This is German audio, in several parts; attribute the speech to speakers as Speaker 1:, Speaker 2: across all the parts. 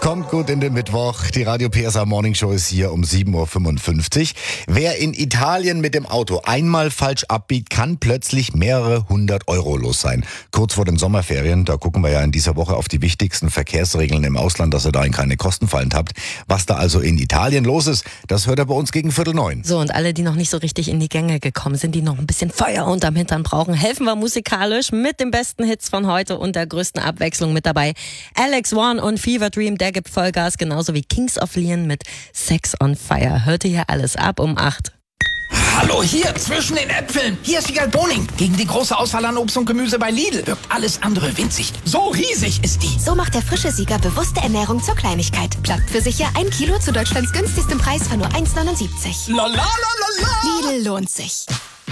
Speaker 1: Kommt gut in den Mittwoch. Die Radio PSA Morning Show ist hier um 7.55 Uhr. Wer in Italien mit dem Auto einmal falsch abbiegt, kann plötzlich mehrere 100 Euro los sein. Kurz vor den Sommerferien, da gucken wir ja in dieser Woche auf die wichtigsten Verkehrsregeln im Ausland, dass ihr da in keine Kosten fallen habt. Was da also in Italien los ist, das hört ihr bei uns gegen 8:45.
Speaker 2: So, und alle, die noch nicht so richtig in die Gänge gekommen sind, die noch ein bisschen Feuer unterm Hintern brauchen, helfen wir musikalisch mit den besten Hits von heute und der größten Abwechslung mit dabei. Alex One und Fever Dream, der gibt Vollgas, genauso wie Kings of Leon mit Sex on Fire. Hört ihr hier alles ab um 8.
Speaker 3: Hallo, hier zwischen den Äpfeln. Hier ist Wiegald Boning. Gegen die große Auswahl an Obst und Gemüse bei Lidl wirkt alles andere winzig. So riesig ist die.
Speaker 4: So macht der frische Sieger bewusste Ernährung zur Kleinigkeit. Klappt für sicher 1 Kilo zu Deutschlands günstigstem Preis von nur 1,79.
Speaker 3: La la la la la.
Speaker 4: Lidl lohnt sich.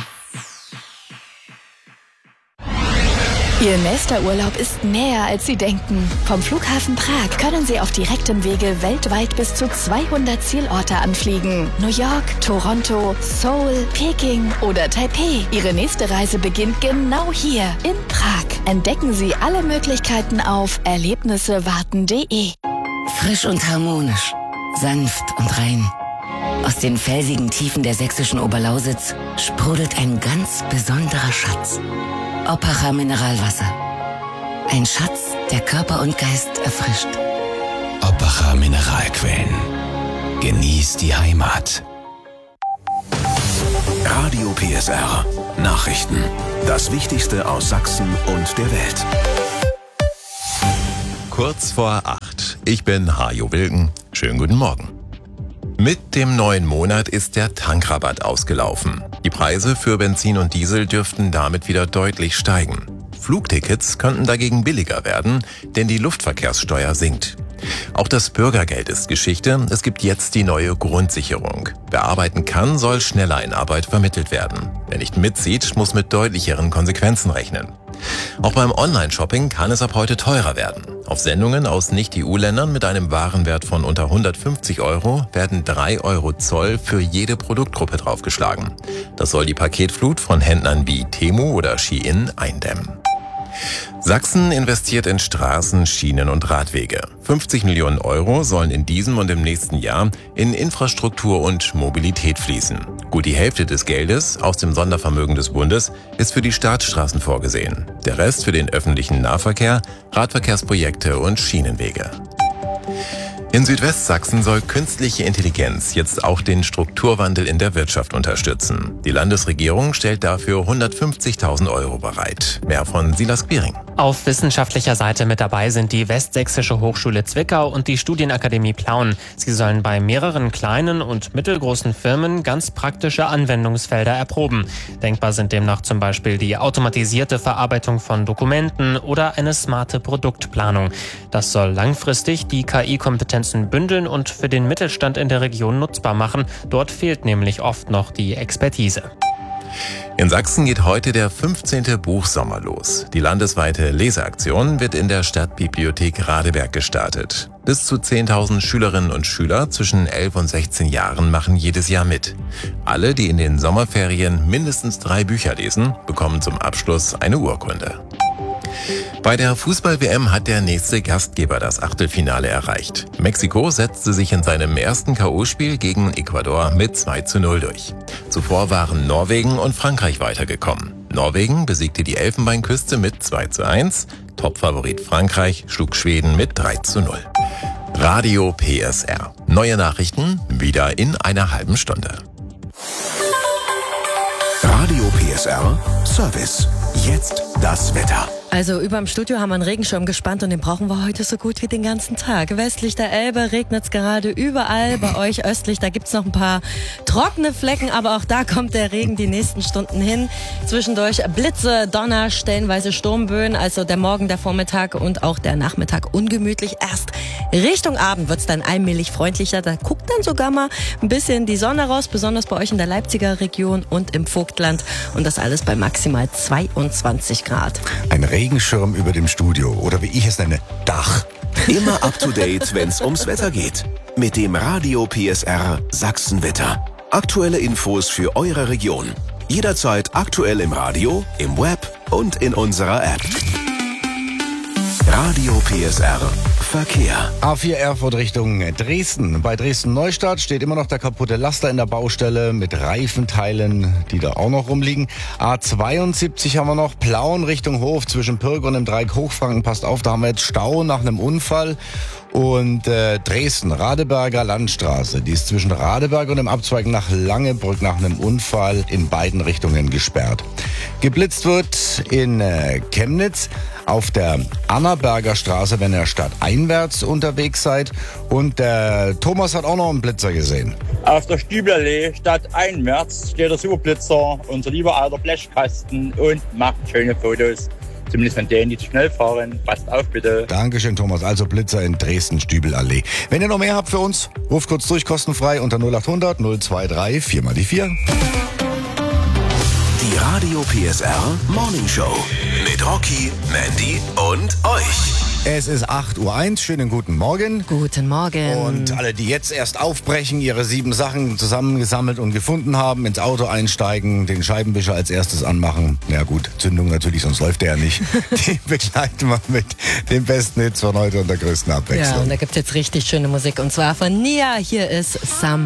Speaker 5: Ihr nächster Urlaub ist näher, als Sie denken. Vom Flughafen Prag können Sie auf direktem Wege weltweit bis zu 200 Zielorte anfliegen. New York, Toronto, Seoul, Peking oder Taipei. Ihre nächste Reise beginnt genau hier in Prag. Entdecken Sie alle Möglichkeiten auf erlebnissewarten.de.
Speaker 6: Frisch und harmonisch, sanft und rein. Aus den felsigen Tiefen der sächsischen Oberlausitz sprudelt ein ganz besonderer Schatz. Oppacher Mineralwasser. Ein Schatz, der Körper und Geist erfrischt.
Speaker 7: Oppacher Mineralquellen. Genießt die Heimat. Radio PSR. Nachrichten. Das Wichtigste aus Sachsen und der Welt.
Speaker 8: Kurz vor 8. Ich bin Hajo Wilken. Schönen guten Morgen. Mit dem neuen Monat ist der Tankrabatt ausgelaufen. Die Preise für Benzin und Diesel dürften damit wieder deutlich steigen. Flugtickets könnten dagegen billiger werden, denn die Luftverkehrssteuer sinkt. Auch das Bürgergeld ist Geschichte. Es gibt jetzt die neue Grundsicherung. Wer arbeiten kann, soll schneller in Arbeit vermittelt werden. Wer nicht mitzieht, muss mit deutlicheren Konsequenzen rechnen. Auch beim Online-Shopping kann es ab heute teurer werden. Auf Sendungen aus Nicht-EU-Ländern mit einem Warenwert von unter 150 Euro werden 3 Euro Zoll für jede Produktgruppe draufgeschlagen. Das soll die Paketflut von Händlern wie Temu oder Shein eindämmen. Sachsen investiert in Straßen, Schienen und Radwege. 50 Millionen Euro sollen in diesem und im nächsten Jahr in Infrastruktur und Mobilität fließen. Gut die Hälfte des Geldes aus dem Sondervermögen des Bundes ist für die Staatsstraßen vorgesehen. Der Rest für den öffentlichen Nahverkehr, Radverkehrsprojekte und Schienenwege. In Südwestsachsen soll künstliche Intelligenz jetzt auch den Strukturwandel in der Wirtschaft unterstützen. Die Landesregierung stellt dafür 150.000 Euro bereit. Mehr von Silas Quiring.
Speaker 9: Auf wissenschaftlicher Seite mit dabei sind die Westsächsische Hochschule Zwickau und die Studienakademie Plauen. Sie sollen bei mehreren kleinen und mittelgroßen Firmen ganz praktische Anwendungsfelder erproben. Denkbar sind demnach zum Beispiel die automatisierte Verarbeitung von Dokumenten oder eine smarte Produktplanung. Das soll langfristig die KI-Kompetenzen bündeln und für den Mittelstand in der Region nutzbar machen. Dort fehlt nämlich oft noch die Expertise.
Speaker 8: In Sachsen geht heute der 15. Buchsommer los. Die landesweite Leseaktion wird in der Stadtbibliothek Radeberg gestartet. Bis zu 10.000 Schülerinnen und Schüler zwischen 11 und 16 Jahren machen jedes Jahr mit. Alle, die in den Sommerferien mindestens 3 Bücher lesen, bekommen zum Abschluss eine Urkunde. Bei der Fußball-WM hat der nächste Gastgeber das Achtelfinale erreicht. Mexiko setzte sich in seinem ersten K.O.-Spiel gegen Ecuador mit 2:0 durch. Zuvor waren Norwegen und Frankreich weitergekommen. Norwegen besiegte die Elfenbeinküste mit 2:1. Topfavorit Frankreich schlug Schweden mit 3:0. Radio PSR. Neue Nachrichten wieder in einer halben Stunde.
Speaker 7: Radio PSR Service. Jetzt das Wetter.
Speaker 2: Also überm Studio haben wir einen Regenschirm gespannt und den brauchen wir heute so gut wie den ganzen Tag. Westlich der Elbe regnet's gerade überall, bei euch östlich, da gibt's noch ein paar trockene Flecken, aber auch da kommt der Regen die nächsten Stunden hin. Zwischendurch Blitze, Donner, stellenweise Sturmböen, also der Morgen, der Vormittag und auch der Nachmittag ungemütlich. Erst Richtung Abend wird's dann allmählich freundlicher, da guckt dann sogar mal ein bisschen die Sonne raus, besonders bei euch in der Leipziger Region und im Vogtland und das alles bei maximal 22 Grad.
Speaker 1: Ein Regenschirm über dem Studio oder wie ich es nenne, Dach.
Speaker 7: Immer up to date, wenn's ums Wetter geht. Mit dem Radio PSR Sachsenwetter. Aktuelle Infos für eure Region. Jederzeit aktuell im Radio, im Web und in unserer App. Radio PSR Verkehr.
Speaker 1: A4 Erfurt Richtung Dresden. Bei Dresden-Neustadt steht immer noch der kaputte Laster in der Baustelle mit Reifenteilen, die da auch noch rumliegen. A72 haben wir noch, Plauen Richtung Hof zwischen Pirk und dem Dreieck Hochfranken. Passt auf, da haben wir jetzt Stau nach einem Unfall. Und Dresden, Radeberger Landstraße, die ist zwischen Radeberg und dem Abzweig nach Langebrück nach einem Unfall in beiden Richtungen gesperrt. Geblitzt wird in Chemnitz auf der Annaberger Straße, wenn ihr stadteinwärts unterwegs seid. Und der Thomas hat auch noch einen Blitzer gesehen.
Speaker 10: Auf der Stübelallee stadteinwärts steht der Superblitzer, unser lieber alter Blechkasten, und macht schöne Fotos. Zumindest von denen, die zu schnell fahren. Passt auf, bitte.
Speaker 1: Dankeschön, Thomas. Also Blitzer in Dresden-Stübelallee. Wenn ihr noch mehr habt für uns, ruft kurz durch, kostenfrei unter 0800 023 4x4.
Speaker 7: Die Radio PSR Morning Show mit Rocky, Mandy und euch.
Speaker 1: Es ist 8:01 Uhr. Schönen guten Morgen.
Speaker 2: Guten Morgen.
Speaker 1: Und alle, die jetzt erst aufbrechen, ihre 7 Sachen zusammengesammelt und gefunden haben, ins Auto einsteigen, den Scheibenwischer als erstes anmachen. Ja gut, Zündung natürlich, sonst läuft der ja nicht. Die begleiten wir mit den besten Hits von heute und der größten Abwechslung.
Speaker 2: Ja, und da gibt's jetzt richtig schöne Musik. Und zwar von Nia. Hier ist Sam.